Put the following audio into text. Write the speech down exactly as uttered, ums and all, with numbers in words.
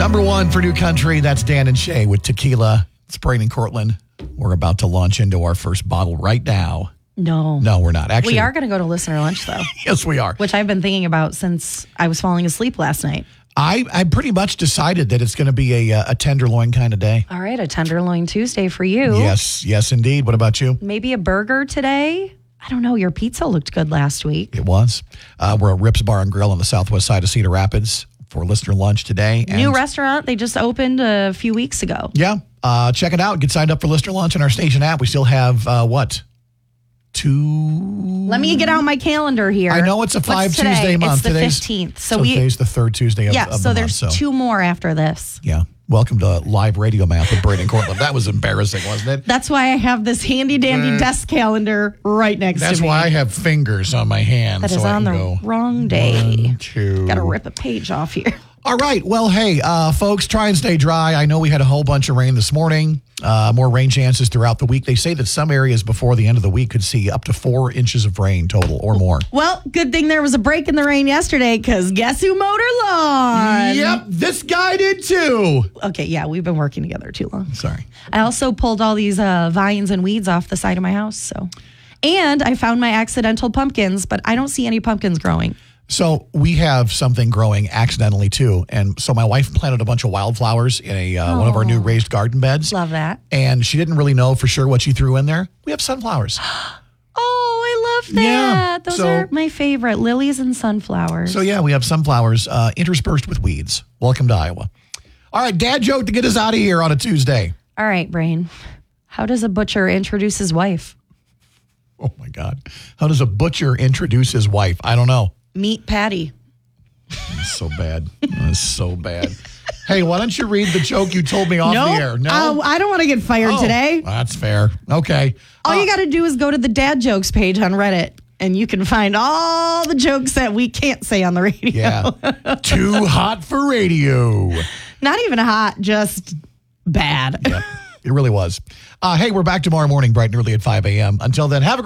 Number one for New Country, that's Dan and Shay with Tequila. It's Brain and Cortland. We're about to launch into our first bottle right now. No. No, we're not. Actually, we are going to go to listener lunch, though. Yes, we are. Which I've been thinking about since I was falling asleep last night. I, I pretty much decided that it's going to be a, a tenderloin kind of day. All right, a Tenderloin Tuesday for you. Yes, yes, indeed. What about you? Maybe a burger today? I don't know. Your pizza looked good last week. It was. Uh, we're at Rips Bar and Grill on the southwest side of Cedar Rapids for listener lunch today. And New restaurant. They just opened a few weeks ago. Yeah. Uh, check it out. Get signed up for listener lunch on our station app. We still have, uh, what? Two. Let me get out my calendar here. I know it's a five What's today? Tuesday month. It's the Today's- fifteenth. So, So we today's the third Tuesday of, yeah. of the so month. there's So two more after this. yeah. Welcome to live radio math with Braden Cortland. That was embarrassing, wasn't it? That's why I have this handy dandy Uh, desk calendar right next That's to me. why I have fingers on my hands. That is so I on can the go wrong day. One, two. Got to rip a page off here. All right. Well, hey, uh, folks, try and stay dry. I know we had a whole bunch of rain this morning. Uh, more rain chances throughout the week. They say that some areas before the end of the week could see up to four inches of rain total or more. Well, good thing there was a break in the rain yesterday, because guess who mowed her lawn? Yep, this guy did too. Okay, yeah, we've been working together too long. Sorry. I also pulled all these uh, vines and weeds off the side of my house. So, and I found my accidental pumpkins, but I don't see any pumpkins growing. So we have something growing accidentally too. And so my wife planted a bunch of wildflowers in a uh, one of our new raised garden beds. Love that. And she didn't really know for sure what she threw in there. We have sunflowers. Oh, I love that. Yeah, Those so- are my favorite, lilies and sunflowers. So yeah, we have sunflowers uh, interspersed with weeds. Welcome to Iowa. All right, dad joke to get us out of here on a Tuesday. All right, Brain. How does a butcher introduce his wife? Oh my God. How does a butcher introduce his wife? I don't know. Meet Patty. It's so bad. It's so bad. Hey, why don't you read the joke you told me off No, the air? No, uh, I don't want to get fired Oh, today. That's fair. Okay. All Uh, you got to do is go to the dad jokes page on Reddit, and you can find all the jokes that we can't say on the radio. Yeah. Too hot for radio. Not even hot, just bad. Yeah, it really was. Uh, hey, we're back tomorrow morning, bright and early at five a.m. Until then, have a